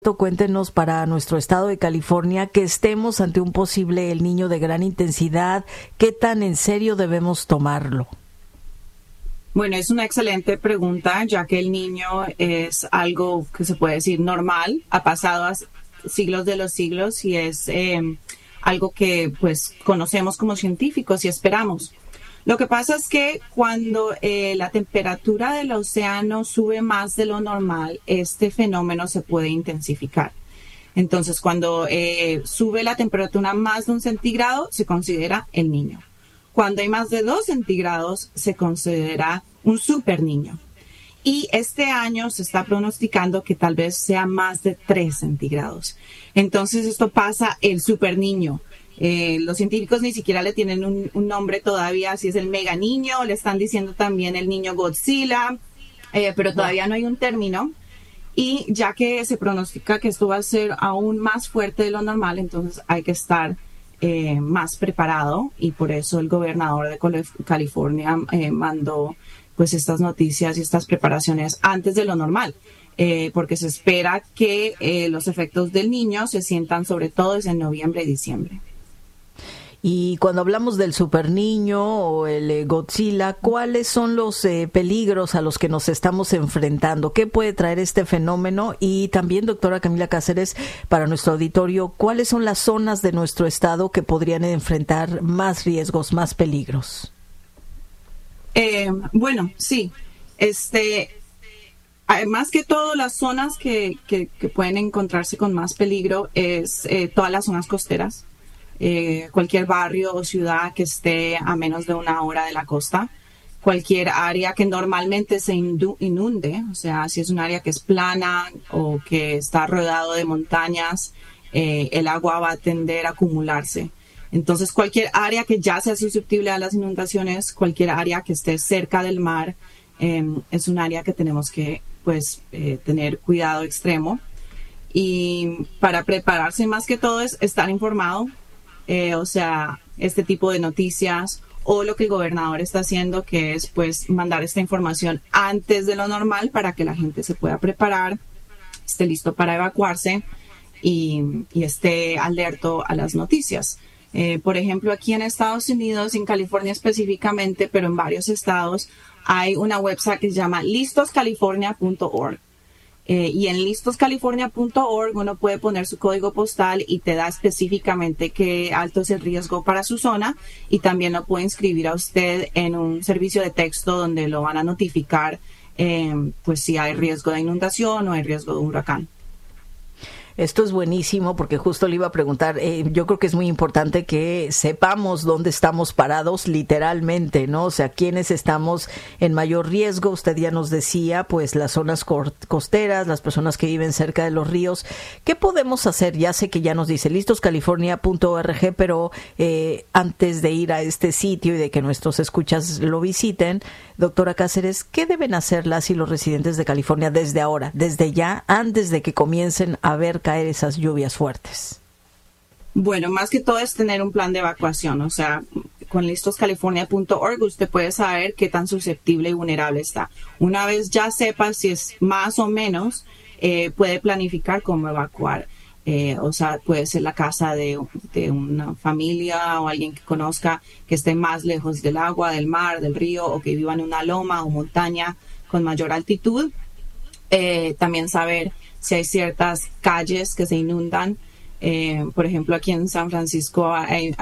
Cuéntenos para nuestro estado de California que estemos ante un posible El Niño de gran intensidad. ¿Qué tan en serio debemos tomarlo? Bueno, es una excelente pregunta, ya que el niño es algo que se puede decir normal, ha pasado a siglos de los siglos y es algo que pues conocemos como científicos y esperamos. Lo que pasa es que cuando la temperatura del océano sube más de lo normal, este fenómeno se puede intensificar. Entonces, cuando sube la temperatura más de 1 centígrado, se considera el niño. Cuando hay más de 2 centígrados, se considera un super niño. Y este año se está pronosticando que tal vez sea más de 3 centígrados. Entonces, esto pasa el super niño. Los científicos ni siquiera le tienen un nombre todavía, si es el mega niño, le están diciendo también el niño Godzilla, pero todavía no hay un término. Y ya que se pronostica que esto va a ser aún más fuerte de lo normal, entonces hay que estar más preparado, y por eso el gobernador de California mandó pues estas noticias y estas preparaciones antes de lo normal. Porque se espera que los efectos del niño se sientan sobre todo desde noviembre y diciembre. Y cuando hablamos del super niño o el Godzilla, ¿cuáles son los peligros a los que nos estamos enfrentando? ¿Qué puede traer este fenómeno? Y también, doctora Camila Cáceres, para nuestro auditorio, ¿cuáles son las zonas de nuestro estado que podrían enfrentar más riesgos, más peligros? Bueno, sí. Más que todo, las zonas que pueden encontrarse con más peligro es todas las zonas costeras. Cualquier barrio o ciudad que esté a menos de 1 hora de la costa, cualquier área que normalmente se inunde, o sea, si es un área que es plana o que está rodeado de montañas, el agua va a tender a acumularse. Entonces, cualquier área que ya sea susceptible a las inundaciones, cualquier área que esté cerca del mar, es un área que tenemos que tener cuidado extremo. Y para prepararse, más que todo, es estar informado. O sea, este tipo de noticias o lo que el gobernador está haciendo, que es pues mandar esta información antes de lo normal para que la gente se pueda preparar, esté listo para evacuarse y esté alerto a las noticias. Por ejemplo, aquí en Estados Unidos, en California específicamente, pero en varios estados, hay una website que se llama listoscalifornia.org. Y en listoscalifornia.org uno puede poner su código postal y te da específicamente qué alto es el riesgo para su zona, y también lo puede inscribir a usted en un servicio de texto donde lo van a notificar pues si hay riesgo de inundación o hay riesgo de huracán. Esto es buenísimo porque justo le iba a preguntar, yo creo que es muy importante que sepamos dónde estamos parados literalmente, ¿no? O sea, quiénes estamos en mayor riesgo. Usted ya nos decía, pues las zonas costeras, las personas que viven cerca de los ríos. ¿Qué podemos hacer? Ya sé que ya nos dice listoscalifornia.org, pero antes de ir a este sitio y de que nuestros escuchas lo visiten, doctora Cáceres, ¿qué deben hacer las y los residentes de California desde ahora, desde ya, antes de que comiencen a ver caer esas lluvias fuertes? Bueno, más que todo es tener un plan de evacuación. O sea, con listoscalifornia.org usted puede saber qué tan susceptible y vulnerable está. Una vez ya sepa si es más o menos, puede planificar cómo evacuar. O sea, puede ser la casa de una familia o alguien que conozca que esté más lejos del agua, del mar, del río, o que viva en una loma o montaña con mayor altitud. También saber si hay ciertas calles que se inundan. Por ejemplo, aquí en San Francisco hay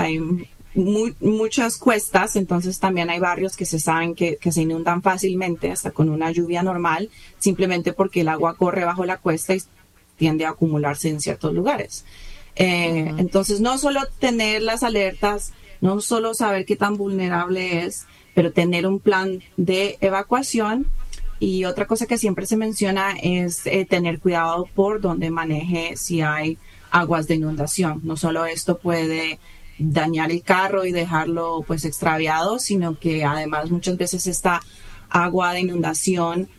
muchas cuestas, entonces también hay barrios que se saben que se inundan fácilmente, hasta con una lluvia normal, simplemente porque el agua corre bajo la cuesta y tiende a acumularse en ciertos lugares. Entonces, no solo tener las alertas, no solo saber qué tan vulnerable es, pero tener un plan de evacuación. Y otra cosa que siempre se menciona es tener cuidado por donde maneje si hay aguas de inundación. No solo esto puede dañar el carro y dejarlo pues extraviado, sino que además muchas veces esta agua de inundación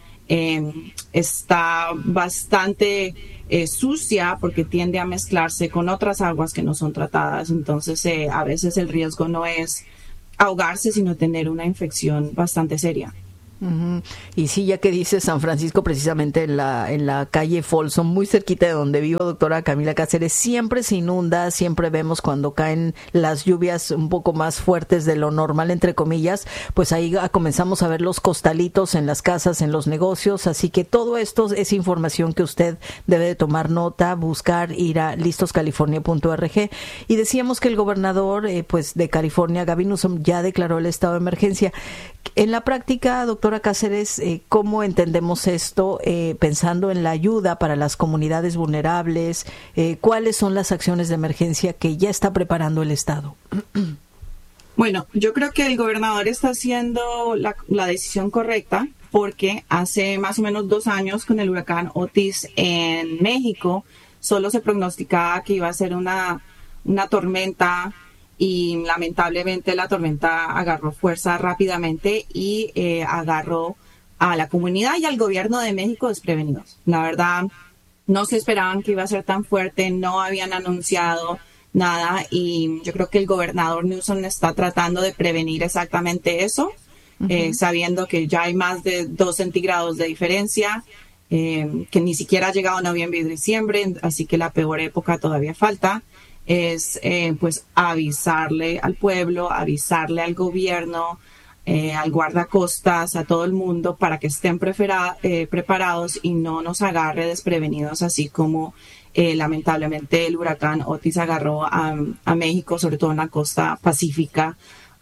está bastante sucia porque tiende a mezclarse con otras aguas que no son tratadas. Entonces a veces el riesgo no es ahogarse, sino tener una infección bastante seria. Uh-huh. Y sí, ya que dice San Francisco, precisamente en la calle Folsom, muy cerquita de donde vivo, doctora Camila Cáceres, siempre se inunda, siempre vemos cuando caen las lluvias un poco más fuertes de lo normal, entre comillas, pues ahí comenzamos a ver los costalitos en las casas, en los negocios, así que todo esto es información que usted debe de tomar nota, buscar, ir a listoscalifornia.org. Y decíamos que el gobernador pues de California, Gavin Newsom, ya declaró el estado de emergencia. En la práctica, doctora Cáceres, ¿cómo entendemos esto pensando en la ayuda para las comunidades vulnerables? ¿Cuáles son las acciones de emergencia que ya está preparando el Estado? Bueno, yo creo que el gobernador está haciendo la decisión correcta porque hace más o menos 2 años con el huracán Otis en México solo se prognosticaba que iba a ser una tormenta y lamentablemente la tormenta agarró fuerza rápidamente y agarró a la comunidad y al gobierno de México desprevenidos. La verdad, no se esperaban que iba a ser tan fuerte, no habían anunciado nada y yo creo que el gobernador Newsom está tratando de prevenir exactamente eso, sabiendo que ya hay más de 2 centígrados de diferencia, que ni siquiera ha llegado noviembre y diciembre, así que la peor época todavía falta. Es pues avisarle al pueblo, avisarle al gobierno, al guardacostas, a todo el mundo para que estén preparados y no nos agarre desprevenidos, así como lamentablemente el huracán Otis agarró a México, sobre todo en la costa pacífica,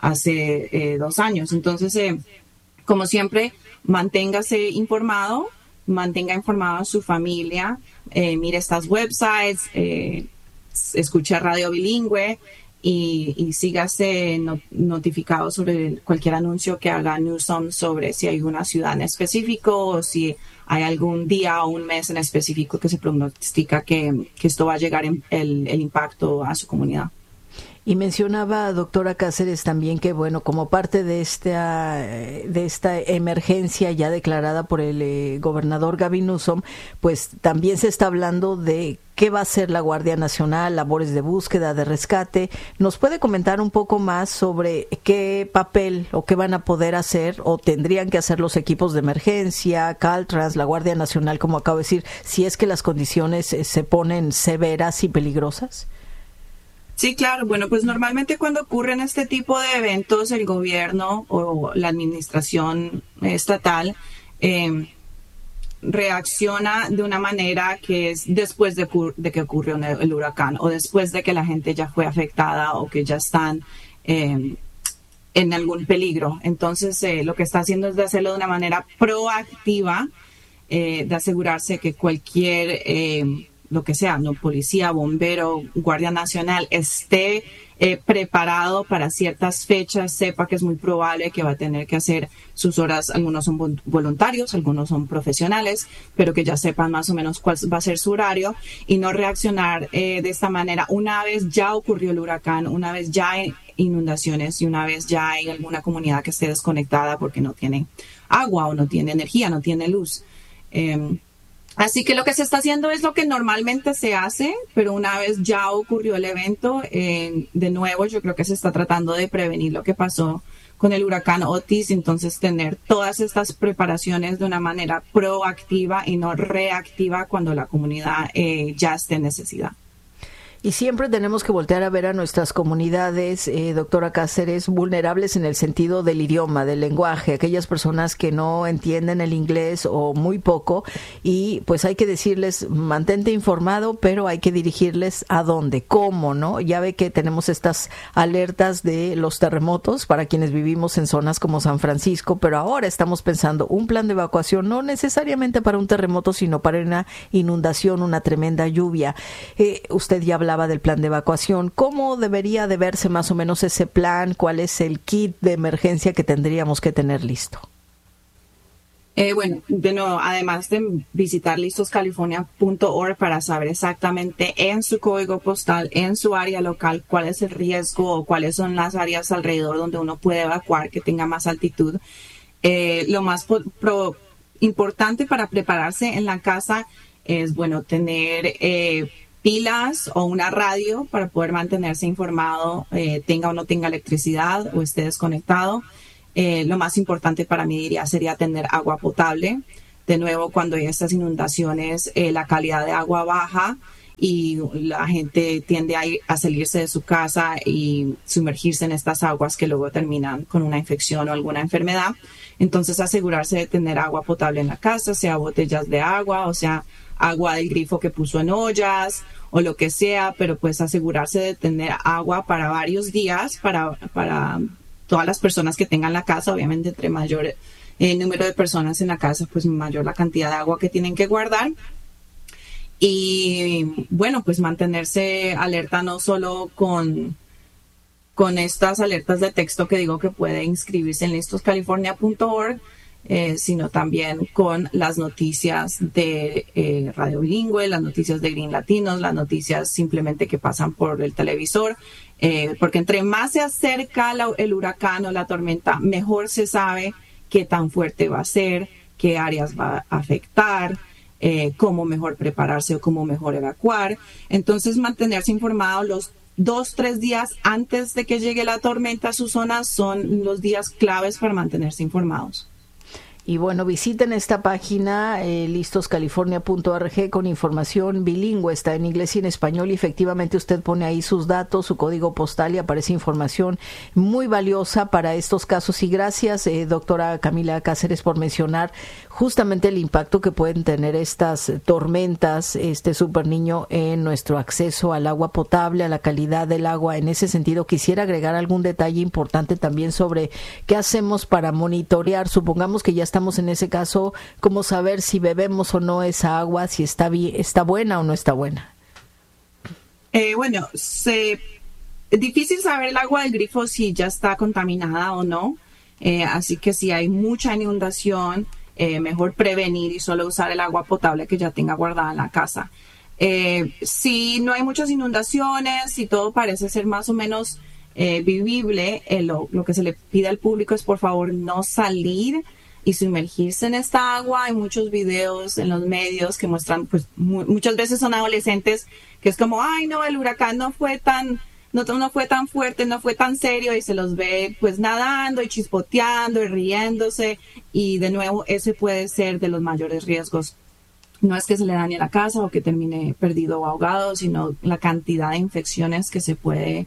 hace 2 años. Entonces, como siempre, manténgase informado, mantenga informado a su familia, mire estas websites, escuche radio bilingüe y sígase notificado sobre cualquier anuncio que haga Newsom sobre si hay una ciudad en específico o si hay algún día o un mes en específico que se pronostica que esto va a llegar el impacto a su comunidad. Y mencionaba, doctora Cáceres, también que, bueno, como parte de esta emergencia ya declarada por el gobernador Gavin Newsom, pues también se está hablando de qué va a hacer la Guardia Nacional, labores de búsqueda, de rescate. ¿Nos puede comentar un poco más sobre qué papel o qué van a poder hacer o tendrían que hacer los equipos de emergencia, Caltrans, la Guardia Nacional, como acabo de decir, si es que las condiciones se ponen severas y peligrosas? Sí, claro. Bueno, pues normalmente cuando ocurren este tipo de eventos, el gobierno o la administración estatal reacciona de una manera que es después de que ocurrió el huracán o después de que la gente ya fue afectada o que ya están en algún peligro. Entonces, lo que está haciendo es de hacerlo de una manera proactiva, de asegurarse que cualquier lo que sea, no, policía, bombero, Guardia Nacional, esté preparado para ciertas fechas, sepa que es muy probable que va a tener que hacer sus horas, algunos son voluntarios, algunos son profesionales, pero que ya sepan más o menos cuál va a ser su horario y no reaccionar de esta manera una vez ya ocurrió el huracán, una vez ya hay inundaciones y una vez ya hay alguna comunidad que esté desconectada porque no tiene agua o no tiene energía, no tiene luz. Así que lo que se está haciendo es lo que normalmente se hace, pero una vez ya ocurrió el evento, de nuevo yo creo que se está tratando de prevenir lo que pasó con el huracán Otis, entonces tener todas estas preparaciones de una manera proactiva y no reactiva cuando la comunidad ya esté en necesidad. Y siempre tenemos que voltear a ver a nuestras comunidades, doctora Cáceres, vulnerables en el sentido del idioma, del lenguaje, aquellas personas que no entienden el inglés o muy poco, y pues hay que decirles, mantente informado, pero hay que dirigirles a dónde, cómo, ¿no? Ya ve que tenemos estas alertas de los terremotos para quienes vivimos en zonas como San Francisco, pero ahora estamos pensando un plan de evacuación, no necesariamente para un terremoto, sino para una inundación, una tremenda lluvia. Usted ya hablaba del plan de evacuación. ¿Cómo debería de verse más o menos ese plan? ¿Cuál es el kit de emergencia que tendríamos que tener listo? Bueno, de nuevo, además de visitar listoscalifornia.org para saber exactamente en su código postal, en su área local, cuál es el riesgo o cuáles son las áreas alrededor donde uno puede evacuar que tenga más altitud. Lo más importante para prepararse en la casa es, bueno, tener pilas o una radio para poder mantenerse informado, tenga o no tenga electricidad o esté desconectado. lo más importante para mí diría sería tener agua potable. De nuevo, cuando hay estas inundaciones, la calidad de agua baja y la gente tiende a salirse de su casa y sumergirse en estas aguas que luego terminan con una infección o alguna enfermedad. Entonces, asegurarse de tener agua potable en la casa, sea botellas de agua, o sea, agua del grifo que puso en ollas o lo que sea, pero pues asegurarse de tener agua para varios días para todas las personas que tengan la casa. Obviamente, entre mayor número de personas en la casa, pues mayor la cantidad de agua que tienen que guardar. Y bueno, pues mantenerse alerta no solo con estas alertas de texto que digo que puede inscribirse en listoscalifornia.org, sino también con las noticias de Radio Bilingüe, las noticias de Green Latinos, las noticias simplemente que pasan por el televisor, porque entre más se acerca el huracán o la tormenta, mejor se sabe qué tan fuerte va a ser, qué áreas va a afectar, cómo mejor prepararse o cómo mejor evacuar. Entonces, mantenerse informado los 2-3 días antes de que llegue la tormenta a su zona son los días claves para mantenerse informados. Y bueno, visiten esta página listoscalifornia.org con información bilingüe, está en inglés y en español, y efectivamente usted pone ahí sus datos, su código postal y aparece información muy valiosa para estos casos. Y gracias, doctora Camila Cáceres, por mencionar justamente el impacto que pueden tener estas tormentas, Super Niño, en nuestro acceso al agua potable, a la calidad del agua. En ese sentido, quisiera agregar algún detalle importante también sobre qué hacemos para monitorear. Supongamos que ya estamos en ese caso, ¿cómo saber si bebemos o no esa agua, si está buena o no está buena? Bueno, es difícil saber el agua del grifo si ya está contaminada o no. Así que si hay mucha inundación, mejor prevenir y solo usar el agua potable que ya tenga guardada en la casa. Si no hay muchas inundaciones, si todo parece ser más o menos vivible, lo que se le pide al público es por favor no salir y sumergirse en esta agua. Hay muchos videos en los medios que muestran, pues muchas veces son adolescentes que es como, ay no, el huracán no fue tan fuerte, no fue tan serio, y se los ve pues nadando y chispoteando y riéndose, y de nuevo ese puede ser de los mayores riesgos. No es que se le dañe la casa o que termine perdido o ahogado, sino la cantidad de infecciones que se puede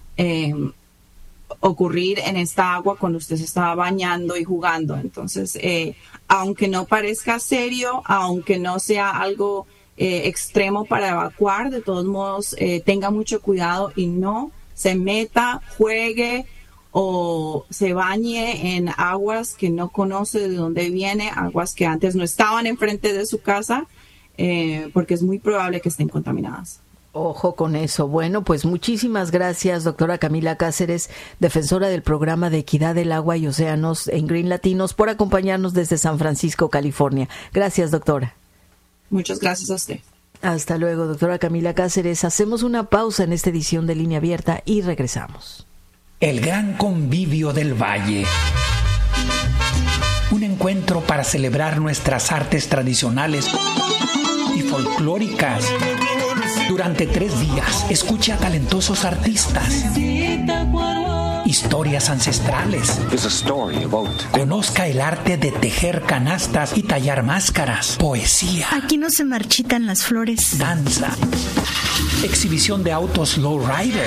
ocurrir en esta agua cuando usted se estaba bañando y jugando. Entonces, aunque no parezca serio, aunque no sea algo extremo para evacuar, de todos modos tenga mucho cuidado y no se meta, juegue o se bañe en aguas que no conoce de dónde viene, aguas que antes no estaban enfrente de su casa, porque es muy probable que estén contaminadas. Ojo con eso. Bueno, pues muchísimas gracias, doctora Camila Cáceres, defensora del programa de Equidad del Agua y Océanos en Green Latinos, por acompañarnos desde San Francisco, California. Gracias, doctora. Muchas gracias a usted. Hasta luego, doctora Camila Cáceres. Hacemos una pausa en esta edición de Línea Abierta y regresamos. El Gran Convivio del Valle. Un encuentro para celebrar nuestras artes tradicionales y folclóricas. Durante 3 días, escuche a talentosos artistas, historias ancestrales, conozca el arte de tejer canastas y tallar máscaras, poesía, aquí no se marchitan las flores, danza, exhibición de autos lowrider,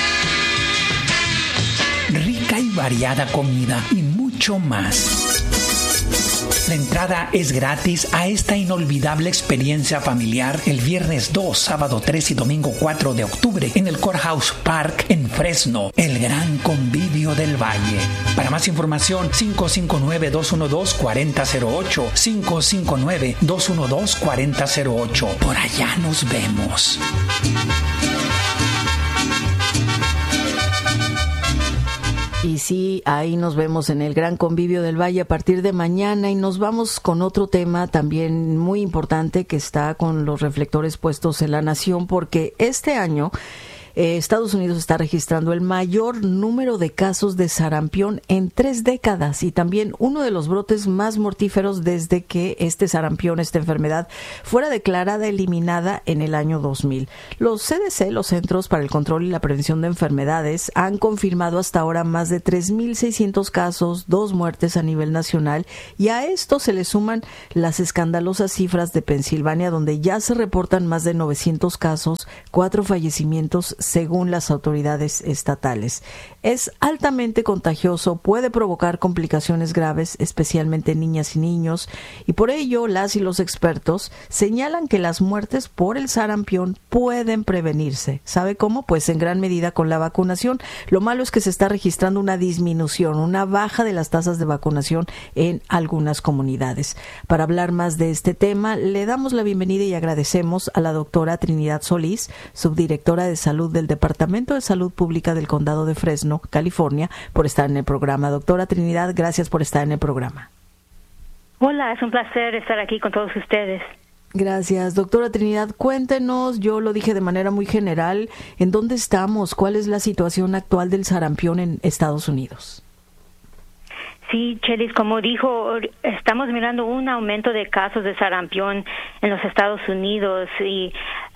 rica y variada comida y mucho más. La entrada es gratis a esta inolvidable experiencia familiar el viernes 2, sábado 3 y domingo 4 de octubre en el Courthouse Park en Fresno, el Gran Convivio del Valle. Para más información, 559-212-4008, 559-212-4008. Por allá nos vemos. Y sí, ahí nos vemos en el Gran Convivio del Valle a partir de mañana, y nos vamos con otro tema también muy importante que está con los reflectores puestos en la nación, porque este año Estados Unidos está registrando el mayor número de casos de sarampión en 3 décadas y también uno de los brotes más mortíferos desde que esta enfermedad, fuera declarada eliminada en el año 2000. Los CDC, los Centros para el Control y la Prevención de Enfermedades, han confirmado hasta ahora más de 3,600 casos, 2 muertes a nivel nacional, y a esto se le suman las escandalosas cifras de Pensilvania, donde ya se reportan más de 900 casos, 4 fallecimientos según las autoridades estatales. Es altamente contagioso, puede provocar complicaciones graves, especialmente en niñas y niños, y por ello las y los expertos señalan que las muertes por el sarampión pueden prevenirse. ¿Sabe cómo? Pues en gran medida con la vacunación. Lo malo es que se está registrando una disminución, una baja de las tasas de vacunación en algunas comunidades. Para hablar más de este tema, le damos la bienvenida y agradecemos a la doctora Trinidad Solís, subdirectora de salud del Departamento de Salud Pública del Condado de Fresno, California, por estar en el programa. Doctora Trinidad, gracias por estar en el programa. Hola, es un placer estar aquí con todos ustedes. Gracias. Doctora Trinidad, cuéntenos, yo lo dije de manera muy general, ¿en dónde estamos? ¿Cuál es la situación actual del sarampión en Estados Unidos? Sí, Chelis, como dijo, estamos mirando un aumento de casos de sarampión en los Estados Unidos y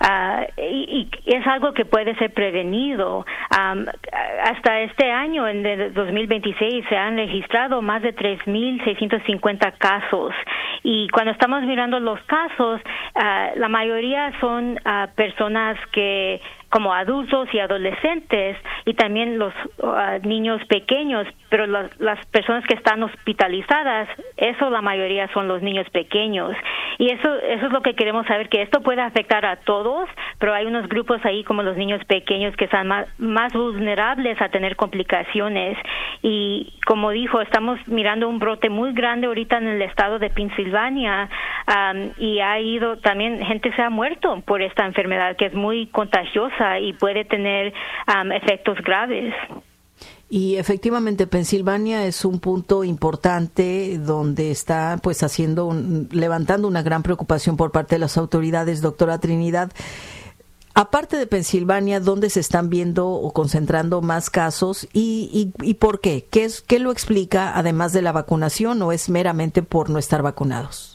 es algo que puede ser prevenido. Hasta este año, en el 2026, se han registrado más de 3,650 casos. Y cuando estamos mirando los casos, la mayoría son personas que, como adultos y adolescentes, y también los niños pequeños, pero las personas que están hospitalizadas, eso la mayoría son los niños pequeños. Y eso es lo que queremos saber, que esto puede afectar a todos, pero hay unos grupos ahí como los niños pequeños que están más vulnerables a tener complicaciones. Y como dijo, estamos mirando un brote muy grande ahorita en el estado de Pensilvania, y también gente se ha muerto por esta enfermedad que es muy contagiosa y puede tener efectos graves. Y efectivamente Pensilvania es un punto importante donde está pues levantando una gran preocupación por parte de las autoridades. Doctora Trinidad, aparte de Pensilvania, ¿dónde se están viendo o concentrando más casos y por qué? ¿Qué lo explica, además de la vacunación, o es meramente por no estar vacunados?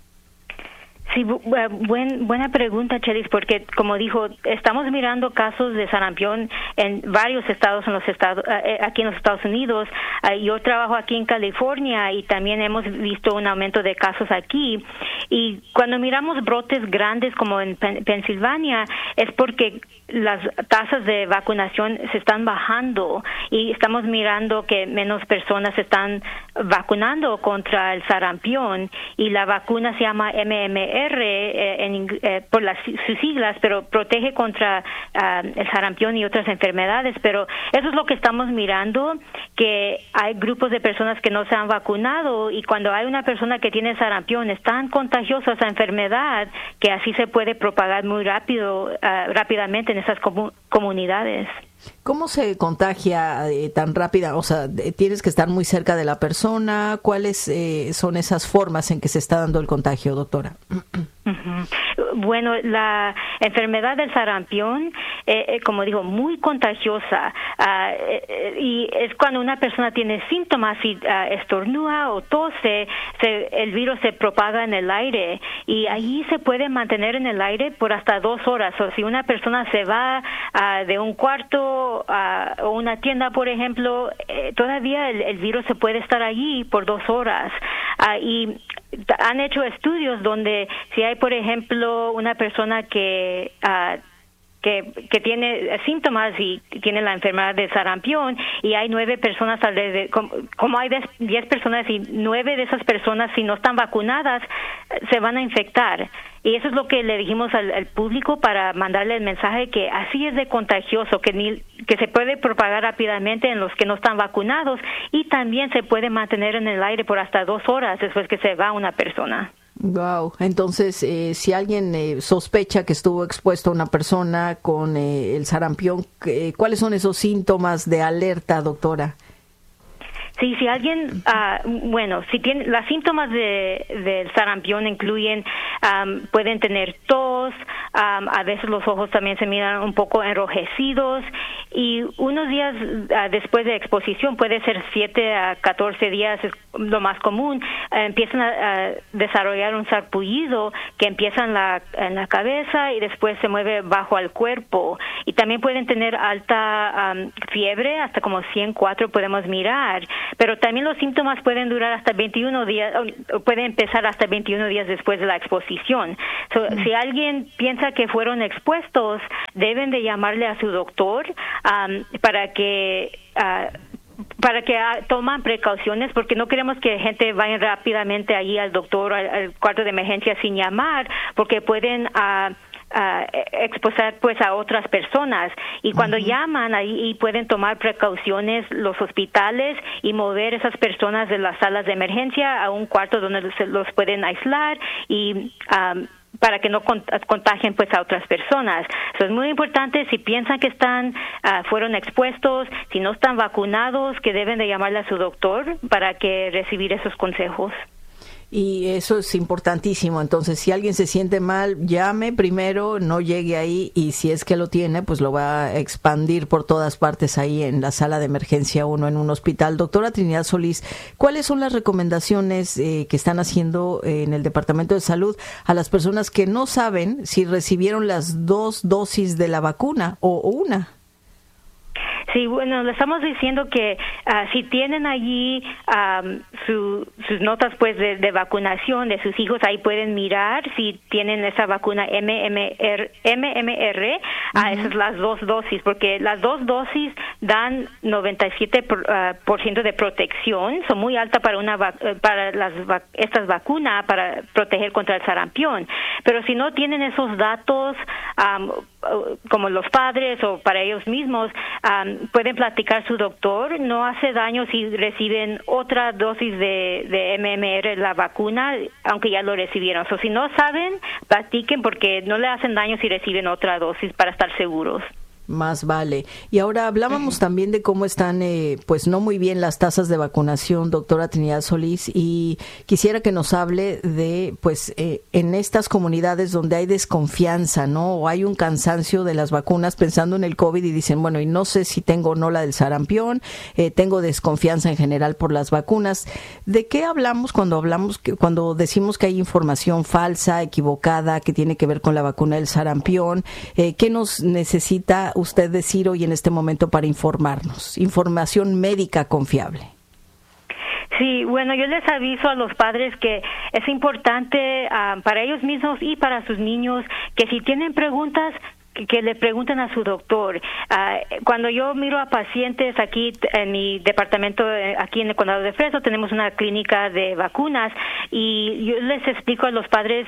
Sí, buena pregunta, Chelis, porque como dijo, estamos mirando casos de sarampión en varios estados, aquí en los Estados Unidos. Yo trabajo aquí en California y también hemos visto un aumento de casos aquí. Y cuando miramos brotes grandes como en Pensilvania, es porque las tasas de vacunación se están bajando y estamos mirando que menos personas se están vacunando contra el sarampión, y la vacuna se llama MMR por sus siglas, pero protege contra el sarampión y otras enfermedades. Pero eso es lo que estamos mirando, que hay grupos de personas que no se han vacunado, y cuando hay una persona que tiene sarampión, es tan contagiosa esa enfermedad que así se puede propagar muy rápidamente en esas comunidades. ¿Cómo se contagia tan rápida? O sea, tienes que estar muy cerca de la persona. ¿Cuáles son esas formas en que se está dando el contagio, doctora? Bueno, la enfermedad del sarampión, como digo, muy contagiosa, y es cuando una persona tiene síntomas y estornuda o tose, el virus se propaga en el aire, y allí se puede mantener en el aire por hasta 2 horas. O si una persona se va de un cuarto o una tienda, por ejemplo, todavía el virus se puede estar allí por 2 horas. Y han hecho estudios donde si hay, por ejemplo, una persona que tiene síntomas y tiene la enfermedad de sarampión, y hay 9 personas alrededor, como hay 10 personas y 9 de esas personas, si no están vacunadas, se van a infectar. Y eso es lo que le dijimos al público, para mandarle el mensaje que así es de contagioso, que se puede propagar rápidamente en los que no están vacunados, y también se puede mantener en el aire por hasta 2 horas después que se va una persona. Wow. Entonces, si alguien sospecha que estuvo expuesto a una persona con el sarampión, ¿cuáles son esos síntomas de alerta, doctora? Sí, si alguien, si tiene, los síntomas del sarampión incluyen, pueden tener tos, pálidos, a veces los ojos también se miran un poco enrojecidos, y unos días después de exposición, puede ser 7 a 14 días, es lo más común, empiezan a desarrollar un sarpullido que empieza en la cabeza y después se mueve bajo al cuerpo, y también pueden tener alta fiebre, hasta como 104 podemos mirar, pero también los síntomas pueden durar hasta 21 días, pueden empezar hasta 21 días después de la exposición. Si alguien piensa que fueron expuestos, deben de llamarle a su doctor para que toman precauciones, porque no queremos que gente vaya rápidamente allí al doctor, al cuarto de emergencia sin llamar, porque pueden exposar pues a otras personas, y cuando llaman ahí pueden tomar precauciones los hospitales y mover esas personas de las salas de emergencia a un cuarto donde los pueden aislar y para que no contagien pues a otras personas. Eso es muy importante. Si piensan que fueron expuestos, si no están vacunados, que deben de llamarle a su doctor para que recibir esos consejos. Y eso es importantísimo. Entonces, si alguien se siente mal, llame primero, no llegue ahí, y si es que lo tiene, pues lo va a expandir por todas partes ahí en la sala de emergencia 1 en un hospital. Doctora Trinidad Solís, ¿cuáles son las recomendaciones que están haciendo en el Departamento de Salud a las personas que no saben si recibieron las 2 dosis de la vacuna o una? Sí, bueno, le estamos diciendo que si tienen allí sus notas pues de vacunación de sus hijos, ahí pueden mirar si tienen esa vacuna MMR, esas las 2 dosis, porque las 2 dosis dan 97% de protección, son muy altas para estas vacunas para proteger contra el sarampión. Pero si no tienen esos datos, como los padres o para ellos mismos, pueden platicar su doctor. No hace daño si reciben otra dosis de MMR, la vacuna, aunque ya lo recibieron. Si no saben, platiquen, porque no le hacen daño si reciben otra dosis, para estar seguros. Más vale. Y ahora hablábamos también de cómo están, pues no muy bien las tasas de vacunación, doctora Trinidad Solís, y quisiera que nos hable de, pues, en estas comunidades donde hay desconfianza, ¿no? O hay un cansancio de las vacunas pensando en el COVID y dicen, bueno, y no sé si tengo o no la del sarampión, tengo desconfianza en general por las vacunas. ¿De qué hablamos cuando decimos que hay información falsa, equivocada, que tiene que ver con la vacuna del sarampión? ¿Qué nos necesita usted decir hoy en este momento para informarnos? Información médica confiable. Sí, bueno, yo les aviso a los padres que es importante para ellos mismos y para sus niños que si tienen preguntas, que le pregunten a su doctor. Cuando yo miro a pacientes aquí en mi departamento, aquí en el condado de Fresno, tenemos una clínica de vacunas, y yo les explico a los padres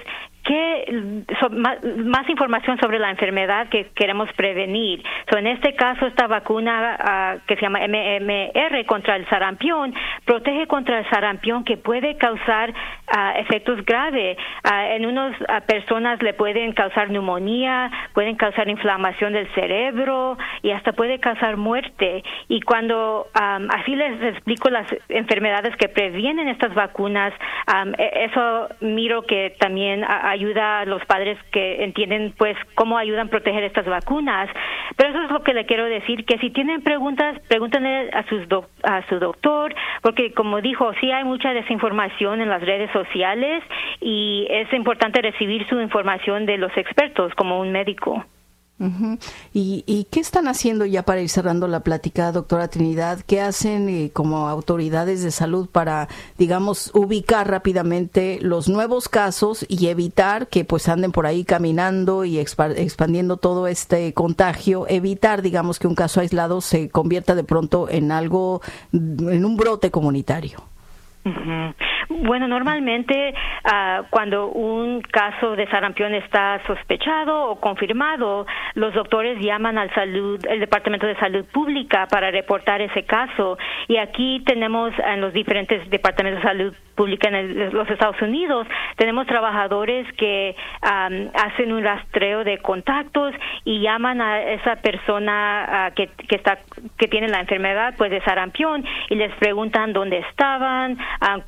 más información sobre la enfermedad que queremos prevenir. En este caso, esta vacuna que se llama MMR contra el sarampión protege contra el sarampión, que puede causar efectos graves. En unas personas le pueden causar neumonía, pueden causar inflamación del cerebro y hasta puede causar muerte. Y cuando así les explico las enfermedades que previenen estas vacunas, eso miro que también ayuda a los padres que entienden pues cómo ayudan a proteger estas vacunas. Pero eso es lo que le quiero decir, que si tienen preguntas, pregúntenle a su doctor, porque como dijo, sí hay mucha desinformación en las redes sociales y es importante recibir su información de los expertos como un médico. Uh-huh. ¿Y qué están haciendo ya para ir cerrando la plática, doctora Trinidad? ¿Qué hacen como autoridades de salud para, digamos, ubicar rápidamente los nuevos casos y evitar que pues anden por ahí caminando y expandiendo todo este contagio? Evitar, digamos, que un caso aislado se convierta de pronto en un brote comunitario. Uh-huh. Bueno, normalmente cuando un caso de sarampión está sospechado o confirmado, los doctores llaman el Departamento de Salud Pública para reportar ese caso. Y aquí tenemos en los diferentes departamentos de salud pública en los Estados Unidos, tenemos trabajadores que hacen un rastreo de contactos y llaman a esa persona que tiene la enfermedad pues de sarampión y les preguntan dónde estaban, con quiénes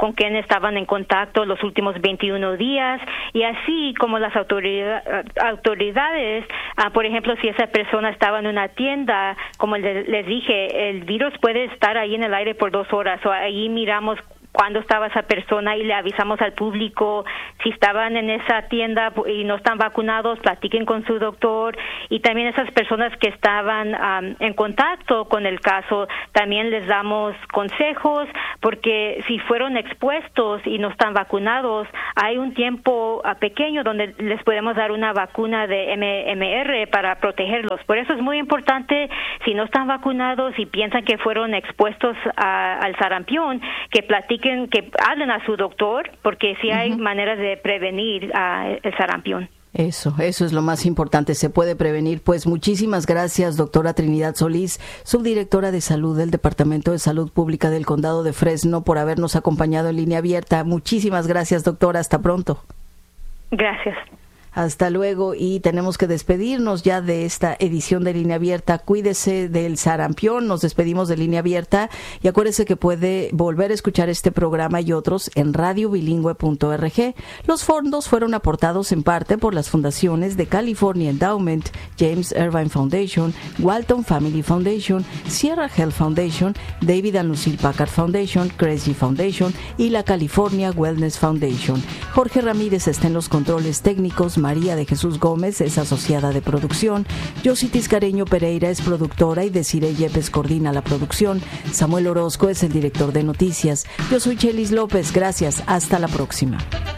estaban en contacto los últimos 21 días, y así como las autoridades, por ejemplo, si esa persona estaba en una tienda, como les dije, el virus puede estar ahí en el aire por 2 horas, o ahí miramos cuándo estaba esa persona y le avisamos al público. Si estaban en esa tienda y no están vacunados, platiquen con su doctor, y también esas personas que estaban en contacto con el caso, también les damos consejos, porque si fueron expuestos y no están vacunados, hay un tiempo pequeño donde les podemos dar una vacuna de MMR para protegerlos. Por eso es muy importante, si no están vacunados y piensan que fueron expuestos al sarampión, que platiquen, que hablen a su doctor, porque sí hay maneras de prevenir el sarampión. Eso es lo más importante, se puede prevenir. Pues muchísimas gracias, doctora Trinidad Solís, subdirectora de salud del Departamento de Salud Pública del Condado de Fresno, por habernos acompañado en Línea Abierta. Muchísimas gracias, doctora, hasta pronto. Gracias. Hasta luego, y tenemos que despedirnos ya de esta edición de Línea Abierta. Cuídese del sarampión, nos despedimos de Línea Abierta, y acuérdese que puede volver a escuchar este programa y otros en radiobilingüe.org. Los fondos fueron aportados en parte por las fundaciones de California Endowment, James Irvine Foundation, Walton Family Foundation, Sierra Health Foundation, David and Lucille Packard Foundation, Crazy Foundation y la California Wellness Foundation. Jorge Ramírez está en los controles técnicos, María de Jesús Gómez es asociada de producción, Yossi Tiscareño Pereira es productora y Desiree Yepes coordina la producción. Samuel Orozco es el director de noticias. Yo soy Chelis López, gracias, hasta la próxima.